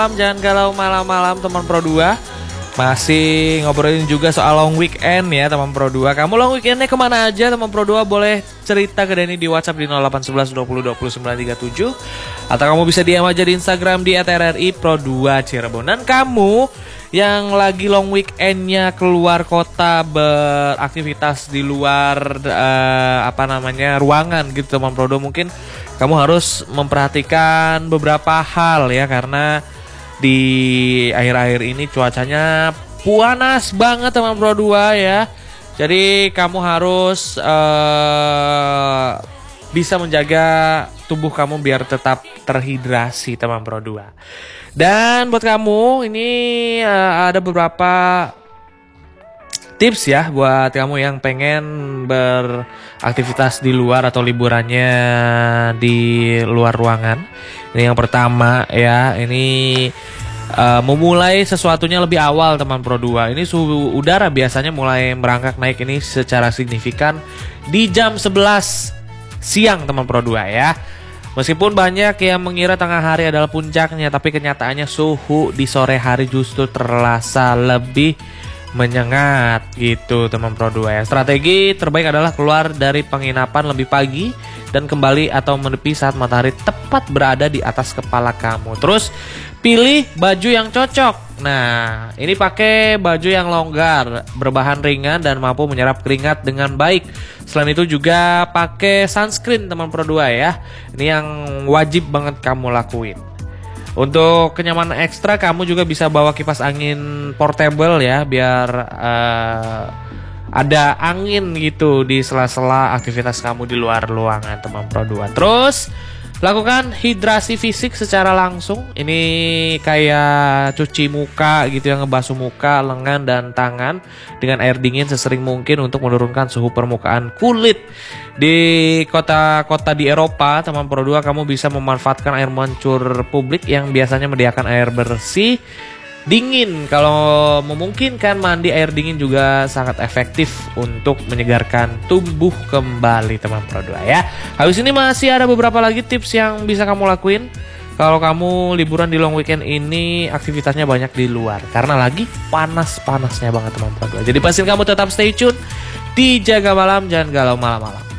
Jangan galau malam-malam teman Pro 2. Masih ngobrolin juga soal long weekend ya teman Pro 2. Kamu long weekendnya kemana aja teman Pro 2? Boleh cerita ke Denny di WhatsApp di 0811 20 20 937. Atau kamu bisa DM aja di Instagram di @rri Pro 2 Cirebon. Dan kamu yang lagi long weekendnya keluar kota beraktivitas di luar ruangan gitu teman Pro 2, mungkin kamu harus memperhatikan beberapa hal ya, karena di akhir-akhir ini cuacanya panas banget teman Pro 2 ya. Jadi kamu harus bisa menjaga tubuh kamu biar tetap terhidrasi teman Pro 2. Dan buat kamu ini ada beberapa tips ya buat kamu yang pengen beraktivitas di luar atau liburannya di luar ruangan. Ini yang pertama ya, ini memulai sesuatunya lebih awal teman Pro 2. Ini suhu udara biasanya mulai merangkak naik ini secara signifikan di jam 11 siang teman Pro 2 ya. Meskipun banyak yang mengira tengah hari adalah puncaknya, tapi kenyataannya suhu di sore hari justru terasa lebih menyengat gitu teman Pro 2 ya. Strategi terbaik adalah keluar dari penginapan lebih pagi dan kembali atau menepi saat matahari tepat berada di atas kepala kamu. Terus pilih baju yang cocok. Nah, ini pakai baju yang longgar, berbahan ringan dan mampu menyerap keringat dengan baik. Selain itu juga pakai sunscreen teman Pro 2 ya. Ini yang wajib banget kamu lakuin. Untuk kenyamanan ekstra kamu juga bisa bawa kipas angin portable ya, biar ada angin gitu di sela-sela aktivitas kamu di luar ruangan teman Pro 2. Terus lakukan hidrasi fisik secara langsung. Ini kayak cuci muka gitu ya, ngebasuh muka, lengan dan tangan dengan air dingin sesering mungkin untuk menurunkan suhu permukaan kulit. Di kota-kota di Eropa teman Pro 2, kamu bisa memanfaatkan air mancur publik yang biasanya menyediakan air bersih dingin. Kalau memungkinkan, mandi air dingin juga sangat efektif untuk menyegarkan tubuh kembali teman Pro 2 ya. Habis ini masih ada beberapa lagi tips yang bisa kamu lakuin kalau kamu liburan di long weekend ini, aktivitasnya banyak di luar karena lagi panas-panasnya banget teman Pro 2. Jadi pastiin kamu tetap stay tune di Jaga Malam, jangan galau malam-malam.